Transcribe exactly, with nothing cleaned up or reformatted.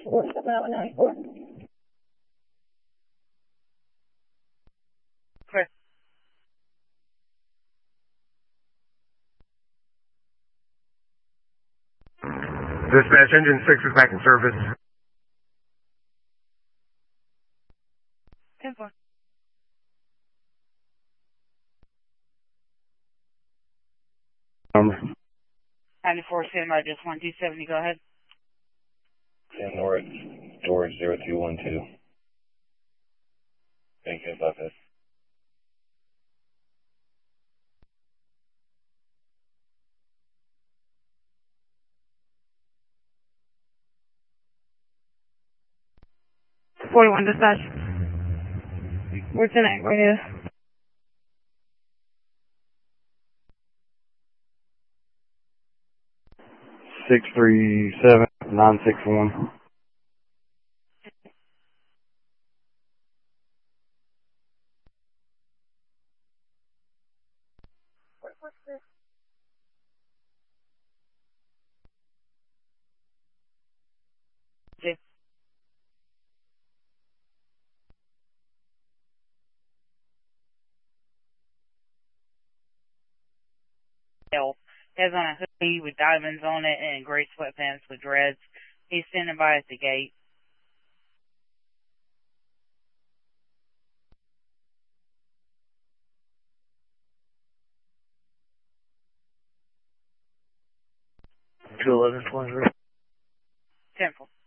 Clear. Dispatch, engine six is back in service. ten four. Number. ninety-four, stand by, just one two seventy, go ahead. ten North, George zero two one two. Thank you about this. forty-one, dispatch. Where's tonight, right here? six three seven nine six one. What's this? Jay. He has on a hoodie with diamonds on it and gray sweatpants with dreads. He's standing by at the gate. two eleven twenty-three. ten four.